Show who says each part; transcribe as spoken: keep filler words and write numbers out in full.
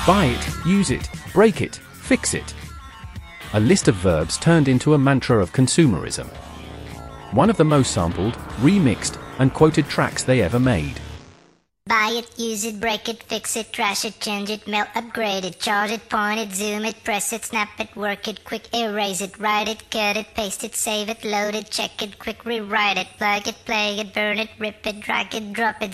Speaker 1: Buy it, use it, break it, fix it. A list of verbs turned into a mantra of consumerism. One of the most sampled, remixed, and quoted tracks they ever made.
Speaker 2: Buy it, use it, break it, fix it, trash it, change it, melt, upgrade it, charge it, point it, zoom it, press it, snap it, work it, quick erase it, write it, cut it, paste it, save it, load it, check it, quick rewrite it, plug it, play it, burn it, rip it, drag it, drop it.